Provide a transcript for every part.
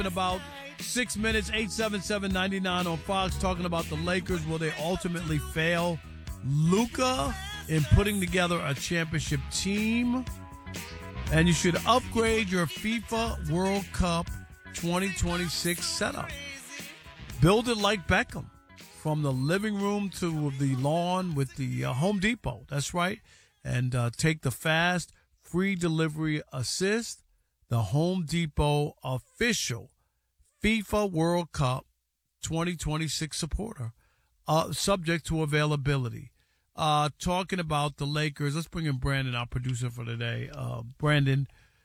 In about 6 minutes, 877-99 on Fox, talking about the Lakers. Will they ultimately fail Luka in putting together a championship team? And you should upgrade your FIFA World Cup 2026 setup. Build it like Beckham, from the living room to the lawn with the Home Depot. That's right. And take the fast, free delivery assist, the Home Depot official FIFA World Cup 2026 supporter, subject to availability. Talking about the Lakers, let's bring in Brandon, our producer for today. Brandon,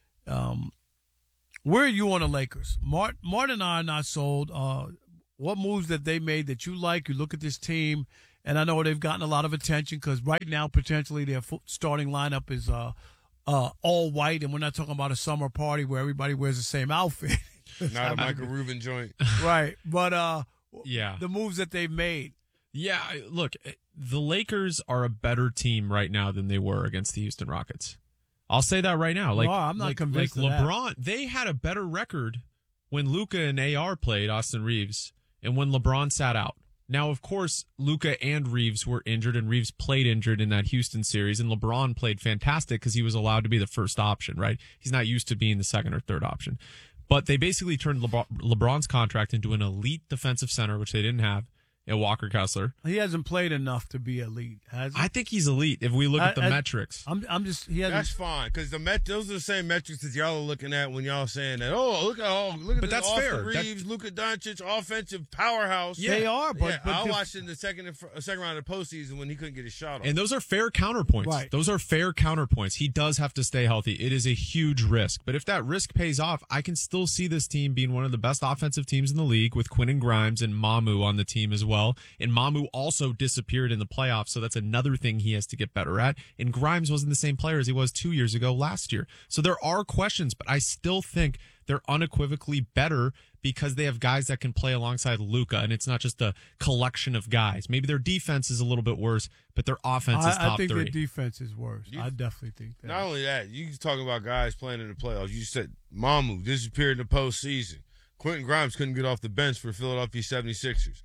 where are you on the Lakers? Martin and I are not sold. What moves that they made that you like? You look at this team, and I know they've gotten a lot of attention because right now, potentially, their starting lineup is all white, and we're not talking about a summer party where everybody wears the same outfit. Not a Michael Rubin joint. Right. But yeah, the moves that they've made. Yeah, look, the Lakers are a better team right now than they were against the Houston Rockets. I'll say that right now. No, I'm not convinced of LeBron, that. they had a better record when Luka and AR played, Austin Reeves, and when LeBron sat out. Now, of course, Luka and Reeves were injured, and Reeves played injured in that Houston series, and LeBron played fantastic because he was allowed to be the first option, right? He's not used to being the second or third option. But they basically turned LeBron's contract into an elite defensive center, which they didn't have, and Walker Kessler. He hasn't played enough to be elite, has he? I think he's elite if we look at the metrics. That's fine, because those are the same metrics that y'all are looking at when y'all saying that. Look at but that's Austin fair. Reeves, Luka Doncic, offensive powerhouse. Yeah, they are. But I watched it in the second round of the postseason when he couldn't get his shot off. And those are fair counterpoints. Right. Those are fair counterpoints. He does have to stay healthy. It is a huge risk. But if that risk pays off, I can still see this team being one of the best offensive teams in the league with Quentin Grimes and Mamu on the team as well. And Mamu also disappeared in the playoffs, so that's another thing he has to get better at. And Grimes wasn't the same player as he was 2 years ago last year. So there are questions, but I still think they're unequivocally better because they have guys that can play alongside Luka, and it's not just a collection of guys. Maybe their defense is a little bit worse, but their offense is top 3. I think their defense is worse. I definitely think that. Not only that, you talking about guys playing in the playoffs. You said Mamu disappeared in the postseason. Quentin Grimes couldn't get off the bench for Philadelphia 76ers.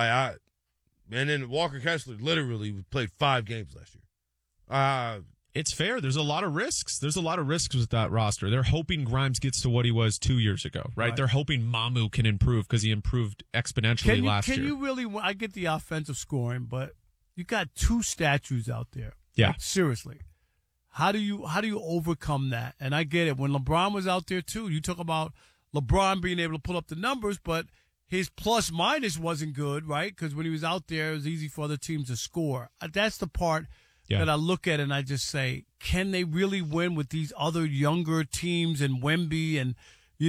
And then Walker Kessler literally played 5 games last year. It's fair. There's a lot of risks. There's a lot of risks with that roster. They're hoping Grimes gets to what he was 2 years ago, right? They're hoping Mamu can improve because he improved exponentially last year. Can you really? I get the offensive scoring, but you got 2 statues out there. Yeah. Like, seriously. How do you overcome that? And I get it. When LeBron was out there too, you talk about LeBron being able to pull up the numbers, but his plus minus wasn't good, right? Because when he was out there, it was easy for other teams to score. That's the part that I look at and I just say, can they really win with these other younger teams and Wemby and,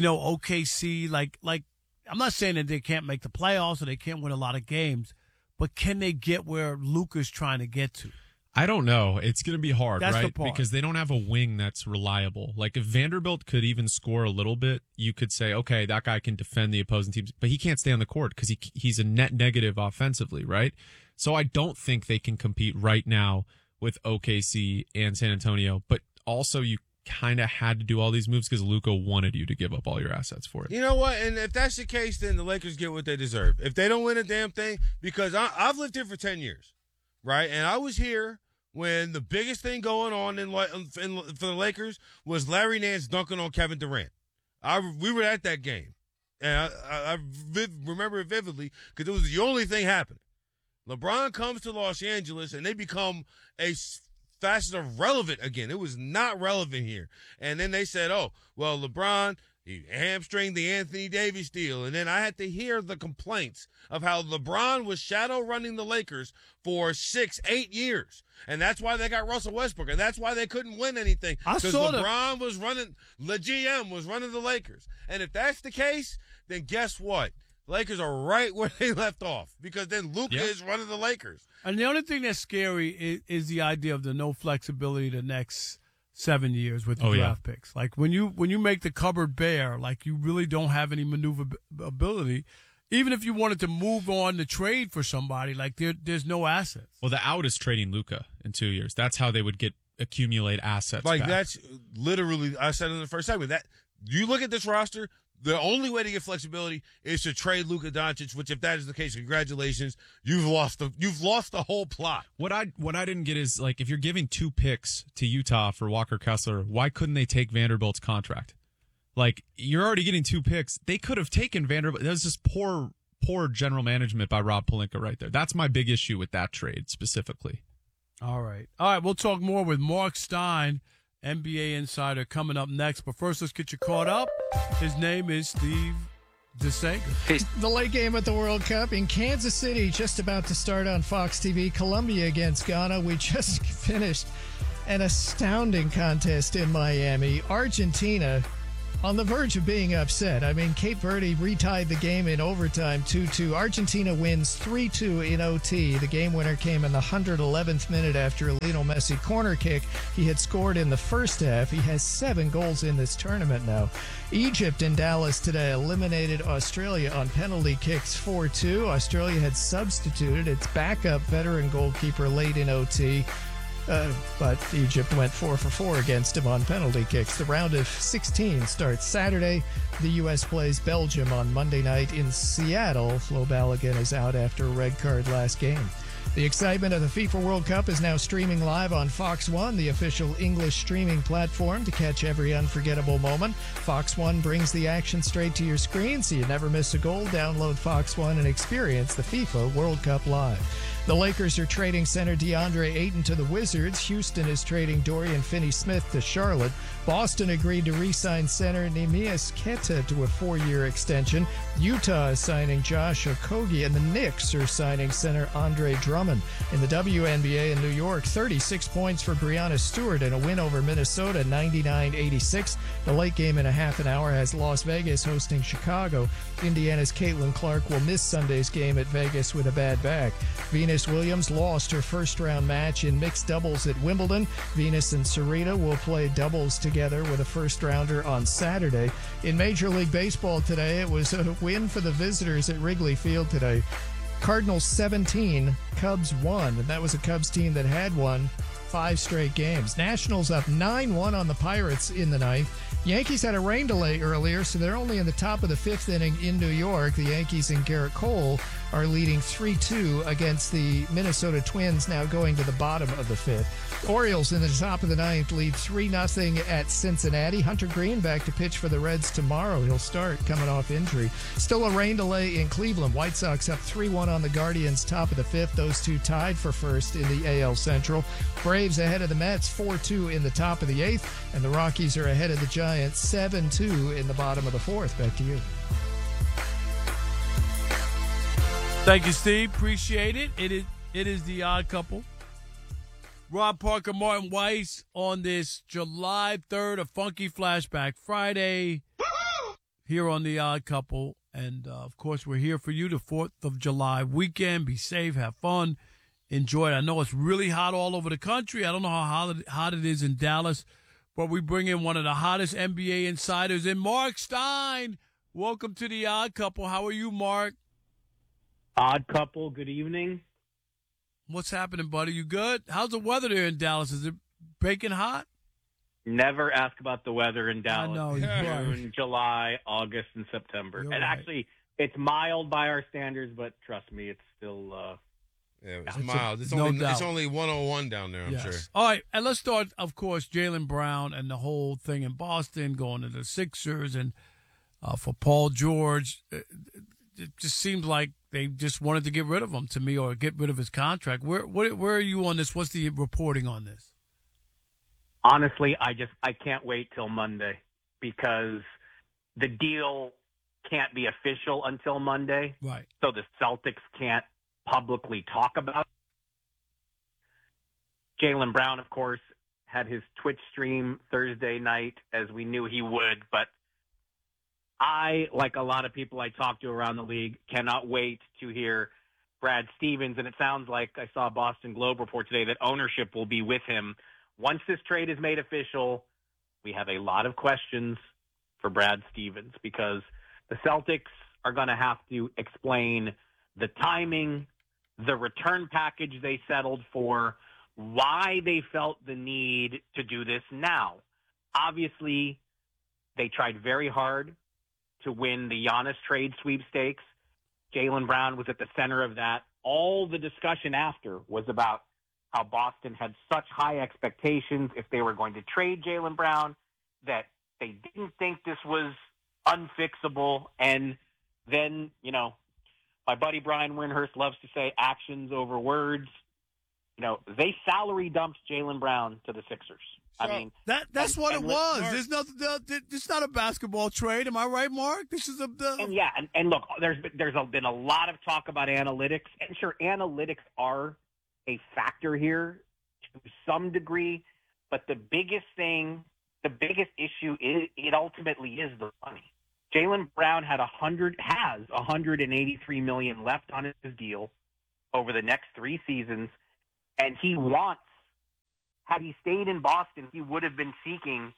OKC? Like, I'm not saying that they can't make the playoffs or they can't win a lot of games, but can they get where Luka's trying to get to? I don't know. It's going to be hard, That's right? the part. Because they don't have a wing that's reliable. Like if Vanderbilt could even score a little bit, you could say, okay, that guy can defend the opposing teams, but he can't stay on the court because he's a net negative offensively, right? So I don't think they can compete right now with OKC and San Antonio, but also you kind of had to do all these moves because Luka wanted you to give up all your assets for it. You know what? And if that's the case, then the Lakers get what they deserve. If they don't win a damn thing, because I've lived here for 10 years, right? And I was here when the biggest thing going on for the Lakers was Larry Nance dunking on Kevin Durant. We were at that game, and I remember it vividly because it was the only thing happening. LeBron comes to Los Angeles, and they become a facet of relevant again. It was not relevant here. And then they said, LeBron, he hamstringed the Anthony Davis deal. And then I had to hear the complaints of how LeBron was shadow running the Lakers for 6-8 years. And that's why they got Russell Westbrook. And that's why they couldn't win anything. Because LeBron was running, the GM was running the Lakers. And if that's the case, then guess what? Lakers are right where they left off because then Luka is running the Lakers. And the only thing that's scary is the idea of the no flexibility the next 7 years with the draft picks. Like when you make the cupboard bare, like you really don't have any maneuverability. Even if you wanted to move on to trade for somebody, like there's no assets. Well, the out is trading Luka in 2 years. That's how they would accumulate assets. Like back. that's literally, I said in the first segment, that you look at this roster, The only way to get flexibility is to trade Luka Doncic, which, if that is the case, congratulations, you've lost the whole plot. What I didn't get is, like, if you're giving 2 picks to Utah for Walker Kessler, why couldn't they take Vanderbilt's contract? Like, you're already getting 2 picks. They could have taken Vanderbilt. That was just poor general management by Rob Pelinka right there. That's my big issue with that trade specifically. All right. We'll talk more with Mark Stein, NBA insider, coming up next. But first, let's get you caught up. His name is Steve DeSager. The late game at the World Cup in Kansas City, just about to start on Fox TV. Colombia against Ghana. We just finished an astounding contest in Miami. Argentina on the verge of being upset. I mean, Cape Verde retied the game in overtime 2-2. Argentina wins 3-2 in OT. The game winner came in the 111th minute after a Lionel Messi corner kick. He had scored in the first half. He has 7 goals in this tournament now. Egypt in Dallas today eliminated Australia on penalty kicks 4-2. Australia had substituted its backup veteran goalkeeper late in OT. But Egypt went 4 for 4 against him on penalty kicks. The round of 16 starts Saturday. The U.S. plays Belgium on Monday night in Seattle. Flo Balogun is out after a red card last game. The excitement of the FIFA World Cup is now streaming live on Fox One, the official English streaming platform to catch every unforgettable moment. Fox One brings the action straight to your screen so you never miss a goal. Download Fox One and experience the FIFA World Cup live. The Lakers are trading center DeAndre Ayton to the Wizards. Houston is trading Dorian Finney-Smith to Charlotte. Boston agreed to re-sign center Neemias Queta to a 4-year extension. Utah is signing Josh Okogie, and the Knicks are signing center Andre Drummond. In the WNBA in New York, 36 points for Breanna Stewart and a win over Minnesota, 99-86. The late game in a half an hour has Las Vegas hosting Chicago. Indiana's Caitlin Clark will miss Sunday's game at Vegas with a bad back. Venus Williams lost her first-round match in mixed doubles at Wimbledon. Venus and Serena will play doubles together with a first-rounder on Saturday. In Major League Baseball today, it was a win for the visitors at Wrigley Field today. Cardinals 17, Cubs 1, and that was a Cubs team that had won 5 straight games. Nationals up 9-1 on the Pirates in the ninth. Yankees had a rain delay earlier, so they're only in the top of the 5th inning in New York. The Yankees and Garrett Cole are leading 3-2 against the Minnesota Twins, now going to the bottom of the 5th. Orioles in the top of the 9th lead 3-0 at Cincinnati. Hunter Green back to pitch for the Reds tomorrow. He'll start coming off injury. Still a rain delay in Cleveland. White Sox up 3-1 on the Guardians, top of the 5th. Those two tied for first in the AL Central. Braves ahead of the Mets 4-2 in the top of the 8th. And the Rockies are ahead of the Giants 7-2 in the bottom of the 4th. Back to you. Thank you, Steve. Appreciate it. It is the Odd Couple. Rob Parker, Martin Weiss on this July 3rd, a funky flashback Friday here on the Odd Couple. And, of course, we're here for you the 4th of July weekend. Be safe, have fun, enjoy it. I know it's really hot all over the country. I don't know how hot it is in Dallas, but we bring in one of the hottest NBA insiders in Mark Stein. Welcome to the Odd Couple. How are you, Mark? Odd Couple, good evening. What's happening, buddy? You good? How's the weather there in Dallas? Is it baking hot? Never ask about the weather in Dallas. I know, June, July, August, and September. You're and right. actually, it's mild by our standards, but trust me, it's still Yeah, it's mild. It's no only doubt. it's only 101 down there, I'm Yes. sure. All right, and let's start, of course, Jaylen Brown and the whole thing in Boston, going to the Sixers, and for Paul George. It just seems like they just wanted to get rid of him to me, or get rid of his contract. Where are you on this? What's the reporting on this? honestly, I can't wait till Monday because the deal can't be official until Monday. Right. So the Celtics can't publicly talk about it. Jaylen Brown, of course, had his Twitch stream Thursday night, as we knew he would, but I, like a lot of people I talk to around the league, cannot wait to hear Brad Stevens, and it sounds like I saw a Boston Globe report today that ownership will be with him. Once this trade is made official, we have a lot of questions for Brad Stevens because the Celtics are going to have to explain the timing, the return package they settled for, why they felt the need to do this now. Obviously, they tried very hard to win the Giannis trade sweepstakes. Jaylen Brown was at the center of that. All the discussion after was about how Boston had such high expectations if they were going to trade Jaylen Brown that they didn't think this was unfixable. And then, my buddy Brian Windhurst loves to say actions over words. They salary dumped Jaylen Brown to the Sixers. So that's what it was. Mark, there's nothing. It's not a basketball trade. Am I right, Mark? This is and look, there's been a lot of talk about analytics, and sure, analytics are a factor here to some degree, but the biggest issue is it ultimately is the money. Jaylen Brown has $183 million left on his deal over the next 3 seasons, and he wants. Had he stayed in Boston, he would have been seeking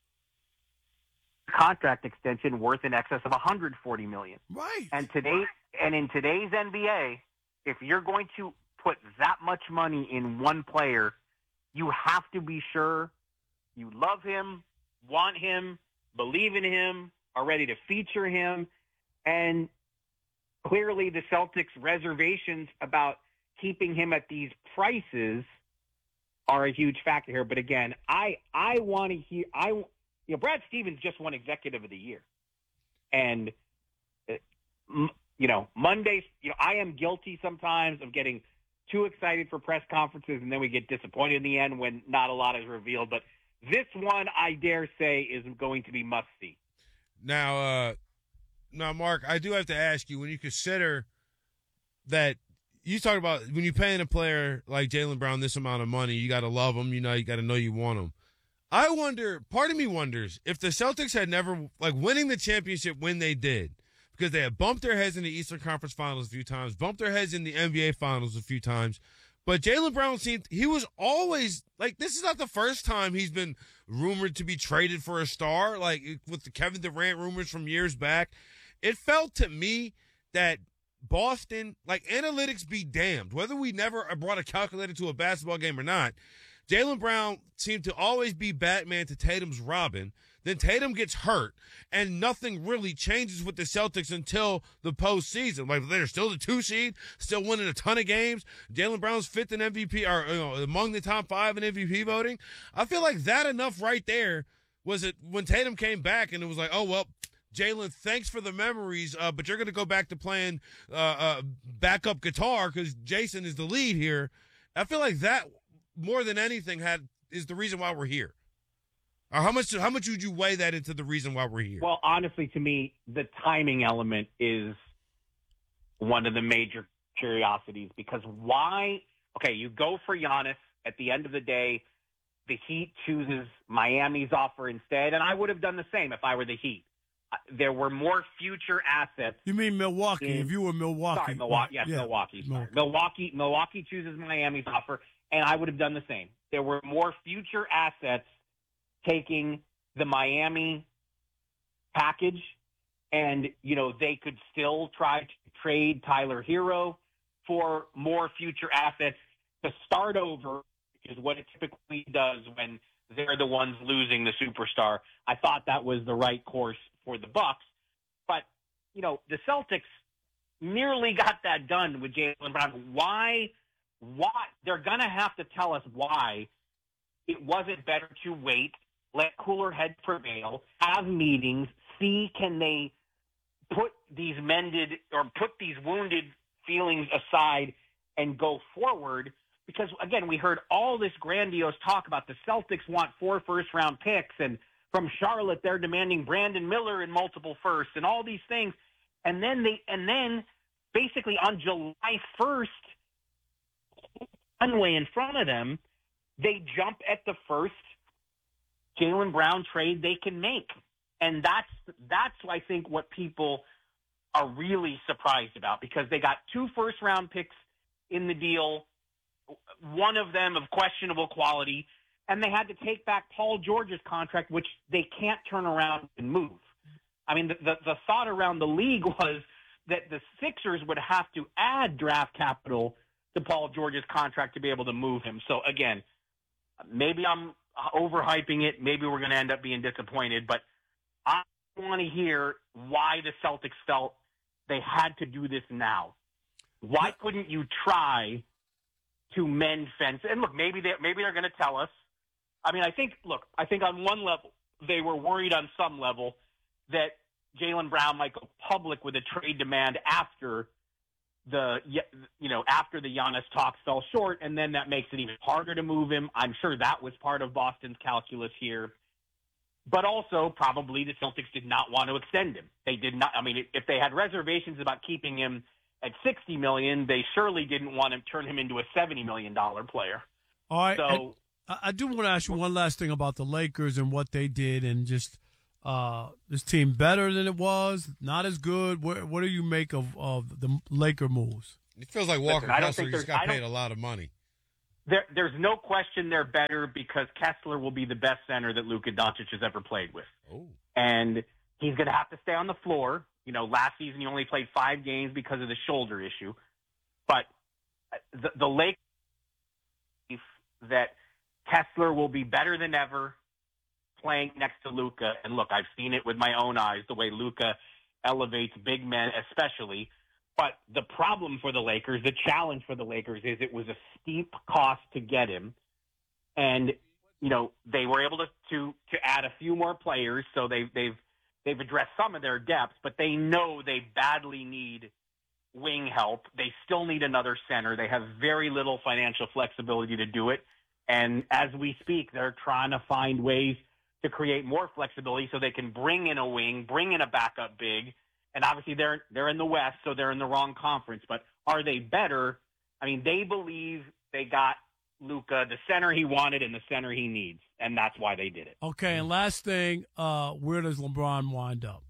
a contract extension worth in excess of $140 million. Right. And in today's NBA, if you're going to put that much money in one player, you have to be sure you love him, want him, believe in him, are ready to feature him. And clearly the Celtics' reservations about keeping him at these prices are a huge factor here. But again, I want to hear Brad Stevens just won Executive of the Year, and Mondays, I am guilty sometimes of getting too excited for press conferences, and then we get disappointed in the end when not a lot is revealed. But this one, I dare say, is going to be must see. Now, Mark, I do have to ask you, when you consider that. You talk about when you're paying a player like Jaylen Brown this amount of money, you got to love him. You got to know you want him. I wonder, part of me wonders if the Celtics had never, winning the championship when they did, because they had bumped their heads in the Eastern Conference Finals a few times, bumped their heads in the NBA Finals a few times. But Jaylen Brown he was always, this is not the first time he's been rumored to be traded for a star, with the Kevin Durant rumors from years back. It felt to me that Boston, analytics be damned. Whether we never brought a calculator to a basketball game or not, Jaylen Brown seemed to always be Batman to Tatum's Robin. Then Tatum gets hurt, and nothing really changes with the Celtics until the postseason. They're still the 2 seed, still winning a ton of games. Jaylen Brown's 5th in MVP, or among the top 5 in MVP voting. I feel like that enough right there was it when Tatum came back, and it was Jaylen, thanks for the memories, but you're going to go back to playing backup guitar because Jason is the lead here. I feel like that, more than anything, is the reason why we're here. Or how much would you weigh that into the reason why we're here? Well, honestly, to me, the timing element is one of the major curiosities, because why? Okay, you go for Giannis. At the end of the day, the Heat chooses Miami's offer instead, and I would have done the same if I were the Heat. There were more future assets. You mean Milwaukee? If you were Milwaukee. Sorry, Milwaukee. Yes, yeah. Milwaukee. Sorry. Milwaukee chooses Miami's offer, and I would have done the same. There were more future assets taking the Miami package, and, they could still try to trade Tyler Hero for more future assets to start over, which is what it typically does when they're the ones losing the superstar. I thought that was the right course for the Bucks, but the Celtics nearly got that done with Jaylen Brown. Why? They're gonna have to tell us why it wasn't better to wait, let cooler heads prevail, have meetings, see can they put these wounded feelings aside and go forward. Because again, we heard all this grandiose talk about the Celtics want 4 first-round picks, and from Charlotte, they're demanding Brandon Miller in multiple firsts and all these things. And then basically on July 1st, runway in front of them, they jump at the first Jaylen Brown trade they can make. And that's I think what people are really surprised about, because they got 2 first-round picks in the deal, one of them of questionable quality, and they had to take back Paul George's contract, which they can't turn around and move. I mean, the thought around the league was that the Sixers would have to add draft capital to Paul George's contract to be able to move him. So, again, maybe I'm overhyping it. Maybe we're going to end up being disappointed. But want to hear why the Celtics felt they had to do this now. Why couldn't you try to mend fences? And look, maybe they're going to tell us. I mean, I think on one level, they were worried on some level that Jaylen Brown might go public with a trade demand after the Giannis talks fell short, and then that makes it even harder to move him. I'm sure that was part of Boston's calculus here. But also, probably the Celtics did not want to extend him. They did not. I mean, if they had reservations about keeping him at $60 million, they surely didn't want to turn him into a $70 million player. All right. So I do want to ask you one last thing about the Lakers and what they did, and just this team better than it was, not as good. What do you make of the Laker moves? It feels like Walker I don't Kessler think just there's- got paid a lot of money. there's no question they're better because Kessler will be the best center that Luka Doncic has ever played with. Oh. And he's going to have to stay on the floor. You know, last season he only played 5 games because of the shoulder issue. But the Lakers that Kessler will be better than ever playing next to Luka. And look, I've seen it with my own eyes, the way Luka elevates big men especially. But the problem for the Lakers, the challenge for the Lakers, is it was a steep cost to get him. And, you know, they were able to add a few more players, so they've addressed some of their depth, but they know they badly need wing help. They still need another center. They have very little financial flexibility to do it. And as we speak, they're trying to find ways to create more flexibility so they can bring in a wing, bring in a backup big. And obviously they're in the West, so they're in the wrong conference. But are they better? I mean, they believe they got Luka, the center he wanted and the center he needs, and that's why they did it. Okay, and last thing, where does LeBron wind up?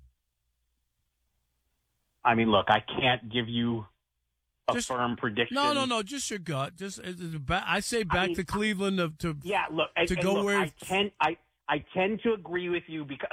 I mean, look, I can't give you a firm prediction. No, just your gut. I say back to Cleveland to go look, where I tend to agree with you because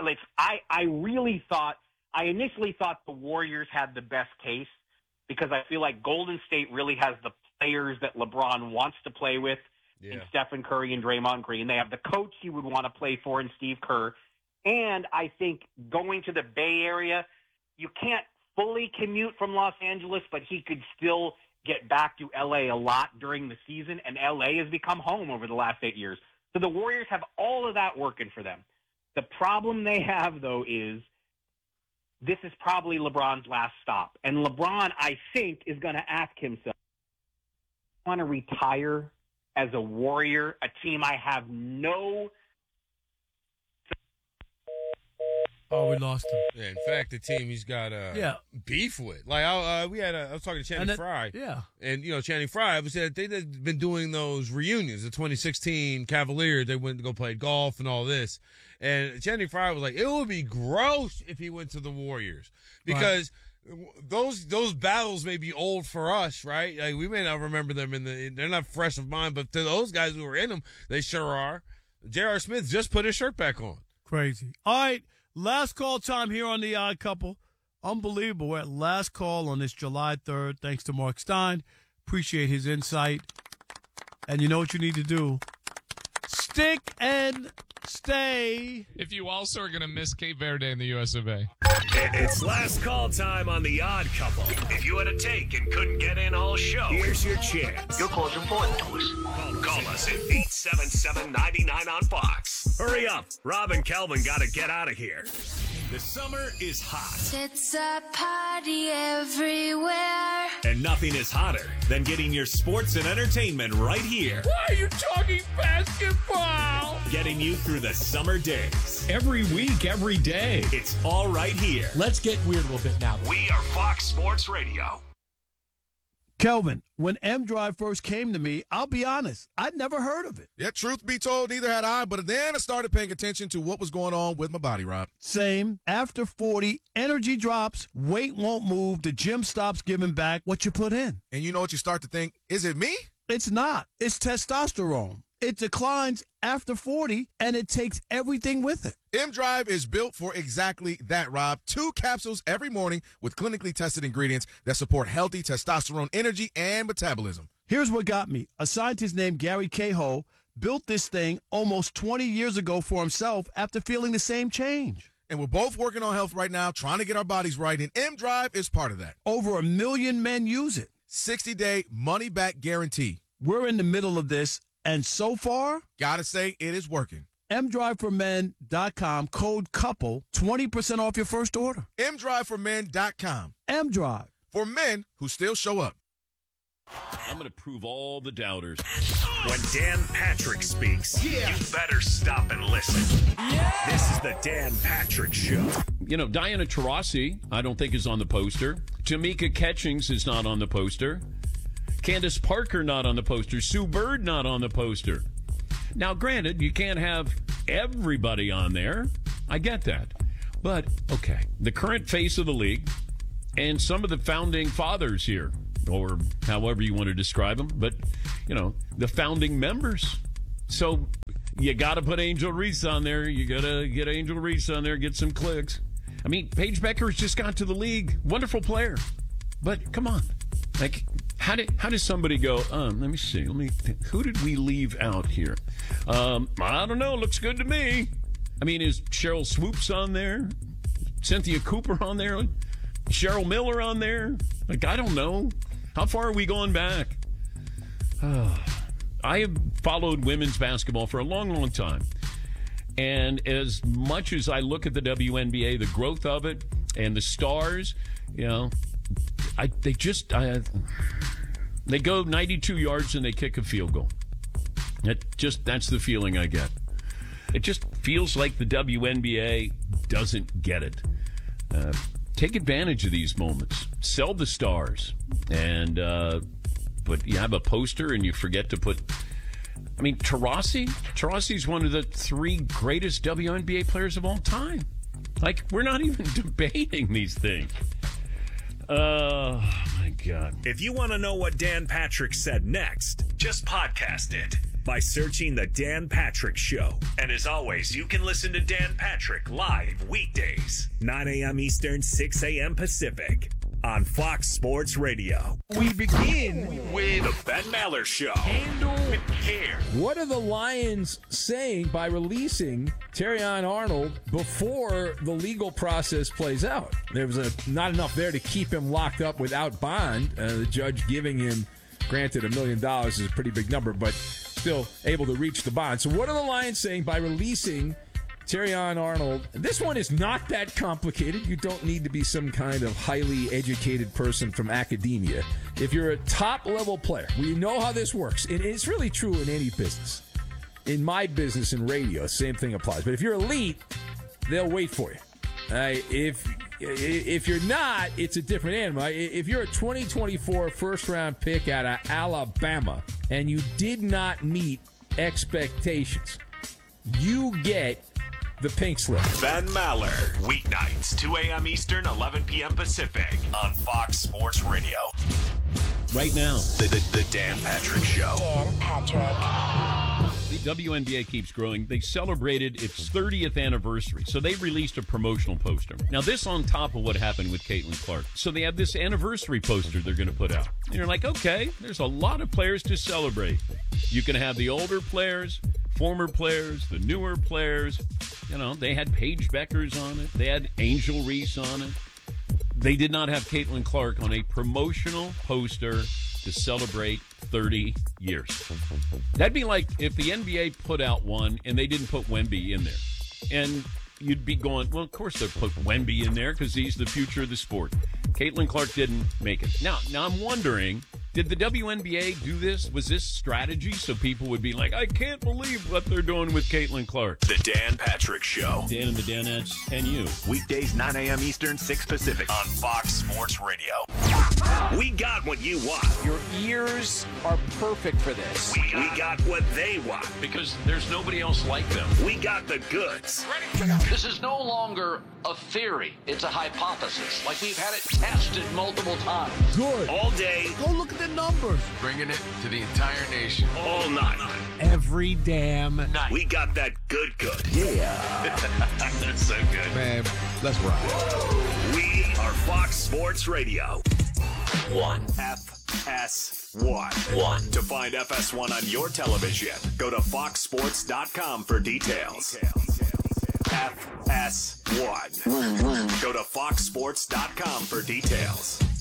I initially thought the Warriors had the best case because I feel like Golden State really has the players that LeBron wants to play with in Stephen Curry and Draymond Green. They have the coach he would want to play for in Steve Kerr. And I think going to the Bay Area, you can't fully commute from Los Angeles, but he could still get back to L.A. a lot during the season, and L.A. has become home over the last 8 years. So the Warriors have all of that working for them. The problem they have, though, is this is probably LeBron's last stop. And LeBron, I think, is going to ask himself, I want to retire as a Warrior, a team I have no... Oh, we lost him. Yeah, in fact, the team he's got beef with. Like I was talking to Channing Frye. Yeah. And, you know, Channing Frye said they've been doing those reunions. The 2016 Cavaliers, they went to go play golf and all this. And Channing Frye was like, it would be gross if he went to the Warriors. Because those battles may be old for us, right? Like, we may not remember them they're not fresh of mind, but to those guys who were in them, they sure are. J.R. Smith just put his shirt back on. Crazy. All right. Last call time here on The Odd Couple. Unbelievable. We're at last call on this July 3rd. Thanks to Mark Stein. Appreciate his insight. And you know what you need to do. Stick and stay. If you also are going to miss Cape Verde in the US of A. It's last call time on The Odd Couple. If you had a take and couldn't get in all show, here's your chance. Your call's important to us. Call us at 877-99 on Fox. Hurry up. Rob and Kelvin got to get out of here. The summer is hot. It's a party everywhere. And nothing is hotter than getting your sports and entertainment right here. Why are you talking basketball? Getting you through the summer days. Every week, every day. It's all right here. Let's get weird a little bit now. We are Fox Sports Radio. Kelvin, when M Drive first came to me, I'll be honest, I'd never heard of it. Yeah, truth be told, neither had I. But then I started paying attention to what was going on with my body, Rob. Same. After 40, energy drops, weight won't move, the gym stops giving back what you put in. And you know what you start to think? Is it me? It's not. It's testosterone. It declines after 40, and it takes everything with it. M-Drive is built for exactly that, Rob. 2 capsules every morning with clinically tested ingredients that support healthy testosterone energy and metabolism. Here's what got me. A scientist named Gary Cahill built this thing almost 20 years ago for himself after feeling the same change. And we're both working on health right now, trying to get our bodies right, and M-Drive is part of that. Over 1 million men use it. 60-day money-back guarantee. We're in the middle of this, and so far, gotta say, it is working. mdriveformen.com, code COUPLE, 20% off your first order. mdriveformen.com. M-Drive. For men who still show up. I'm going to prove all the doubters. When Dan Patrick speaks, you better stop and listen. This is the Dan Patrick Show. You know, Diana Taurasi, I don't think is on the poster. Tamika Catchings is not on the poster. Candace Parker not on the poster. Sue Bird not on the poster. Now, granted, you can't have everybody on there. I get that. But, okay, the current face of the league and some of the founding fathers here, or however you want to describe them, but, you know, the founding members. So you got to put Angel Reese on there. You got to get Angel Reese on there, get some clicks. I mean, Paige Beckers just got to the league. Wonderful player. But come on. Like, how does somebody go, let me see. Who did we leave out here? I don't know. Looks good to me. I mean, is Cheryl Swoops on there? Cynthia Cooper on there? Cheryl Miller on there? Like, I don't know. How far are we going back? I have followed women's basketball for a long, long time. And as much as I look at the WNBA, the growth of it, and the stars, you know, they go 92 yards and they kick a field goal. That's the feeling I get. It just feels like the WNBA doesn't get it. Take advantage of these moments. Sell the stars. And but you have a poster and you forget to put... I mean, Taurasi's one of the 3 greatest WNBA players of all time. Like, we're not even debating these things. Oh, my God. If you want to know what Dan Patrick said next, just podcast it by searching The Dan Patrick Show. And as always, you can listen to Dan Patrick live weekdays, 9 a.m. Eastern, 6 a.m. Pacific, on Fox Sports Radio. We begin with The Ben Maller Show. Handle with care. What are the Lions saying by releasing Terrion Arnold before the legal process plays out? There was not enough there to keep him locked up without bond. The judge giving him, granted, $1 million is a pretty big number, but still able to reach the bond. So what are the Lions saying by releasing Terrion Arnold? This one is not that complicated. You don't need to be some kind of highly educated person from academia. If you're a top-level player, we know how this works. And it's really true in any business. In my business in radio, same thing applies. But if you're elite, they'll wait for you. If you're not, it's a different animal. If you're a 2024 first-round pick out of Alabama and you did not meet expectations, you get the pink slip. Ben Maller, weeknights, 2 a.m. Eastern, 11 p.m. Pacific, on Fox Sports Radio. Right now, The Dan Patrick Show. Dan Patrick. the WNBA keeps growing. They celebrated its 30th anniversary, so they released a promotional poster. Now, this on top of what happened with Caitlin Clark. So they have this anniversary poster they're going to put out. And you're like, okay, there's a lot of players to celebrate. You can have the older players, former players, the newer players. You know, they had Paige Beckers on it. They had Angel Reese on it. They did not have Caitlin Clark on a promotional poster to celebrate 30 years. That'd be like if the NBA put out one and they didn't put Wemby in there. And you'd be going, well, of course they'll put Wemby in there because he's the future of the sport. Caitlin Clark didn't make it. Now I'm wondering, did the WNBA do this? Was this strategy so people would be like, I can't believe what they're doing with Caitlin Clark? The Dan Patrick Show. Dan and the Danettes and you. Weekdays, 9 a.m. Eastern, 6 Pacific on Fox Sports Radio. We got what you want. Your ears are perfect for this. We got what they want. Because there's nobody else like them. We got the goods. This is no longer a theory. It's a hypothesis. Like we've had it tested multiple times. Good. All day. Go look at the numbers. Bringing it to the entire nation. All night. Every damn night. We got that good. Yeah. That's so good. Man, let's rock. We are Fox Sports Radio. FS1. To find FS1 on your television, go to foxsports.com for details. FS1. Go to foxsports.com for details.